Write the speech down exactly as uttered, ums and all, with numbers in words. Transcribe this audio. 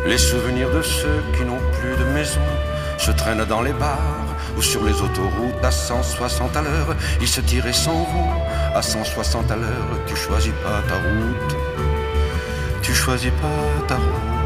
Les souvenirs de ceux qui n'ont plus de maison se traînent dans les bars ou sur les autoroutes à cent soixante à l'heure. Ils se tirent et s'en vont à cent soixante à l'heure. Tu choisis pas ta route, tu choisis pas ta route.